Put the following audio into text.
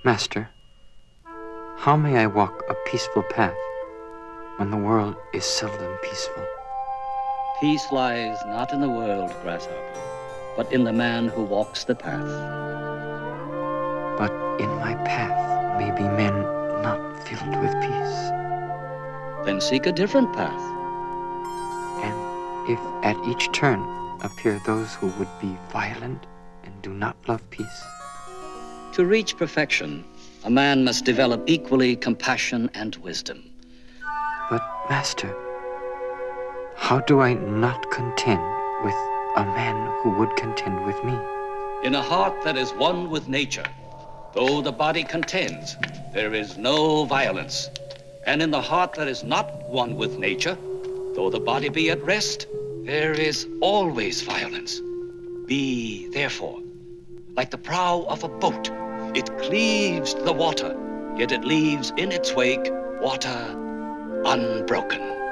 Master, how may I walk a peaceful path when the world is seldom peaceful? Peace lies not in the world, grasshopper, but in the man who walks the path. But in my path may be men not filled with peace. Then seek a different path. And if at each turn appear those who would be violent and do not love peace? To reach perfection, a man must develop equally compassion and wisdom. But, Master, how do I not contend with a man who would contend with me? In a heart that is one with nature, though the body contends, there is no violence. And in the heart that is not one with nature, though the body be at rest, there is always violence. Be, therefore, like the prow of a boat. It cleaves the water, yet it leaves in its wake water unbroken.